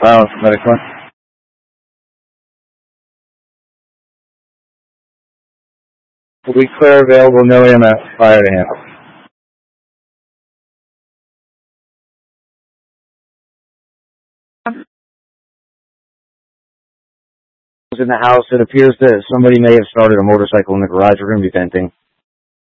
Silence, medic one. We clear available, no EMS, fire to handle. In the house, it appears that somebody may have started a motorcycle in the garage room, venting.